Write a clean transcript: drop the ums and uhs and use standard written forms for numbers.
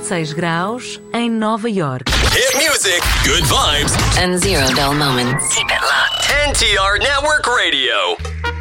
26 graus em Nova York. Hit music, good vibes, and zero dull moments. Keep it locked. NTR Network Radio.